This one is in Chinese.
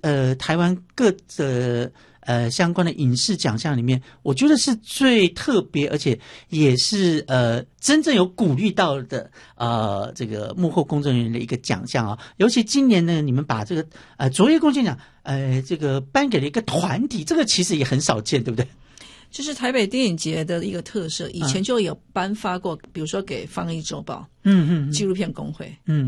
台湾各的相关的影视奖项里面，我觉得是最特别，而且也是真正有鼓励到的这个幕后工作人员的一个奖项啊。尤其今年呢，你们把这个卓越贡献奖这个颁给了一个团体，这个其实也很少见，对不对？ 这是台北电影节的一个特色，以前就有颁发过，比如说给放映周报、纪录片工会，